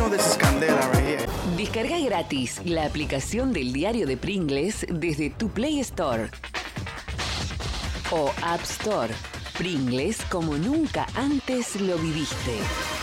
this is candela right here. Descarga gratis la aplicación del Diario de Pringles desde tu Play Store o App Store. Pringles como nunca antes lo viviste.